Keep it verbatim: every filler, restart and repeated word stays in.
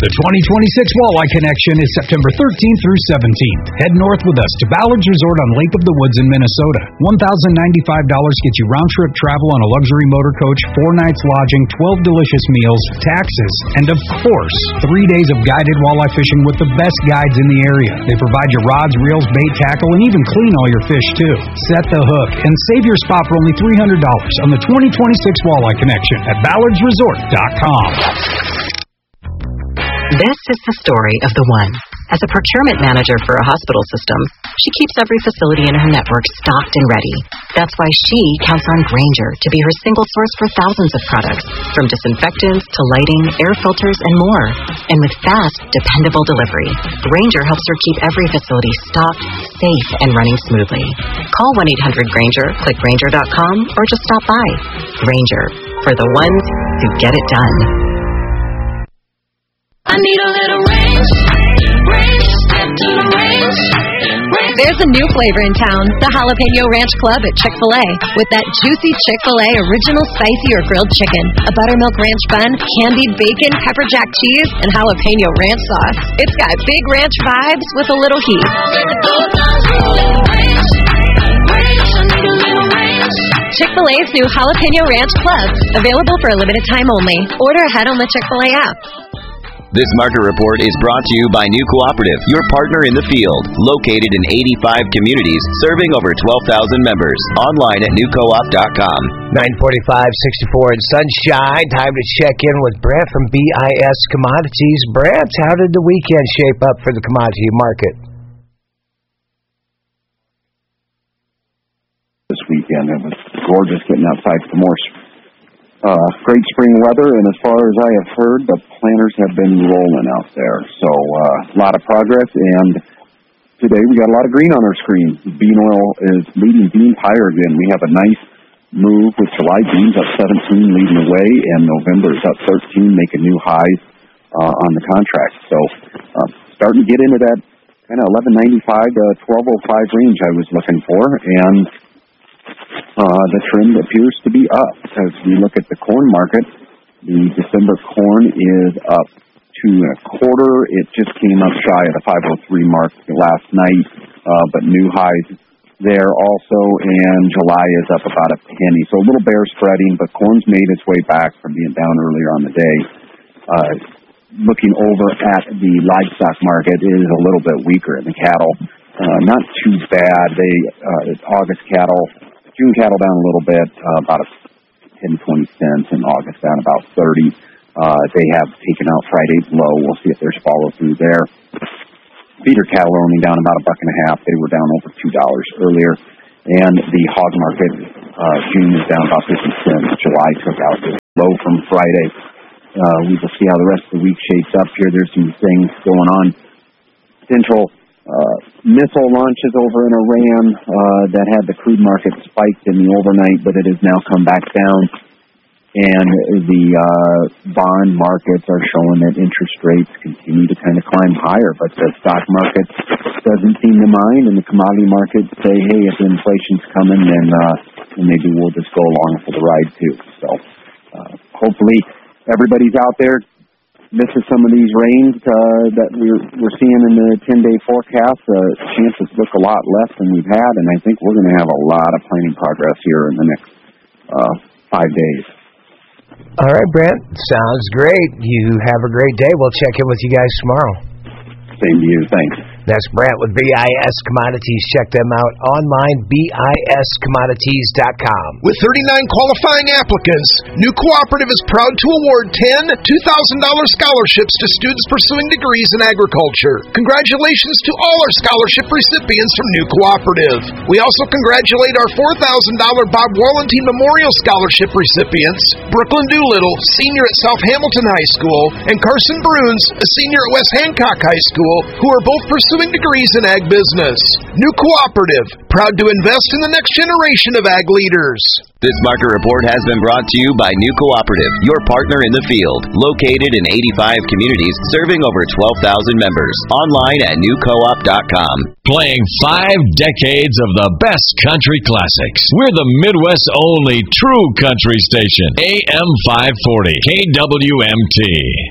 The twenty twenty-six Walleye Connection is September thirteenth through seventeenth. Head north with us to Ballard's Resort on Lake of the Woods in Minnesota. one thousand ninety-five dollars gets you round-trip travel on a luxury motor coach, four nights lodging, twelve delicious meals, taxes, and of course, three days of guided walleye fishing with the best guides in the area. They provide you rods, reels, bait, tackle, and even clean all your fish too. Set the hook and save your spot for only three hundred dollars on the twenty twenty-six Walleye Connection at ballards resort dot com. This is the story of the one. As a procurement manager for a hospital system, she keeps every facility in her network stocked and ready. That's why she counts on Grainger to be her single source for thousands of products, from disinfectants to lighting, air filters, and more. And with fast, dependable delivery, Grainger helps her keep every facility stocked, safe, and running smoothly. Call one eight hundred Grainger, click Grainger dot com, or just stop by. Grainger, for the ones who get it done. I need a little range, range, step to the range, range. There's a new flavor in town, the Jalapeno Ranch Club at Chick-fil-A. With that juicy Chick-fil-A original spicy or grilled chicken, a buttermilk ranch bun, candied bacon, pepper jack cheese, and jalapeno ranch sauce. It's got big ranch vibes with a little heat. Chick-fil-A's new Jalapeno Ranch Club, available for a limited time only. Order ahead on the Chick-fil-A app. This market report is brought to you by New Cooperative, your partner in the field. Located in eighty-five communities, serving over twelve thousand members. Online at new co op dot com. nine forty-five, sixty-four in Sunshine. Time to check in with Brent from B I S Commodities. Brent, how did the weekend shape up for the commodity market? This weekend, it was gorgeous getting outside for more Uh, great spring weather, and as far as I have heard, the planters have been rolling out there. So uh, a lot of progress, and today we got a lot of green on our screen. Bean oil is leading beans higher again. We have a nice move with July beans up seventeen, leading the way, and November is up thirteen, making new highs uh, on the contract. So uh, starting to get into that kind of eleven ninety-five to twelve oh five range I was looking for, and Uh, the trend appears to be up. As we look at the corn market, the December corn is up two and a quarter. It just came up shy of the five oh three mark last night, uh, but new highs there also, and July is up about a penny. So a little bear spreading, but corn's made its way back from being down earlier on the day. Uh, looking over at the livestock market, it is a little bit weaker in the cattle. Uh, not too bad. They uh, August cattle, June cattle down a little bit, uh, about a ten, twenty cents, and August down about thirty. Uh, they have taken out Friday's low. We'll see if there's follow through there. Feeder cattle are only down about a buck and a half. They were down over two dollars earlier. And the hog market, uh, June is down about fifty cents. July took out the low from Friday. Uh, we will see how the rest of the week shapes up here. There's some things going on. Potential Uh, missile launches over in Iran uh, that had the crude market spiked in the overnight, but it has now come back down. And the uh, bond markets are showing that interest rates continue to kind of climb higher, but the stock market doesn't seem to mind, and the commodity markets say, hey, if inflation's coming, then uh, maybe we'll just go along for the ride too. So uh, hopefully everybody's out there misses some of these rains uh, that we're we're seeing in the ten-day forecast. Uh, chances look a lot less than we've had, and I think we're going to have a lot of planting progress here in the next uh, five days. All right, Brent. Sounds great. You have a great day. We'll check in with you guys tomorrow. Same to you. Thanks. That's Brent with B I S Commodities. Check them out online, B I S commodities dot com. With thirty-nine qualifying applicants, New Cooperative is proud to award ten two thousand dollars scholarships to students pursuing degrees in agriculture. Congratulations to all our scholarship recipients from New Cooperative. We also congratulate our four thousand dollars Bob Wallentine Memorial Scholarship recipients, Brooklyn Doolittle, senior at South Hamilton High School, and Carson Bruns, a senior at West Hancock High School, who are both pursuing degrees in ag business. New Cooperative, proud to invest in the next generation of ag leaders. This market report has been brought to you by New Cooperative, your partner in the field. Located in eighty-five communities, serving over twelve thousand members. Online at new co op dot com. Playing five decades of the best country classics. We're the Midwest's only true country station. A M five forty, K W M T.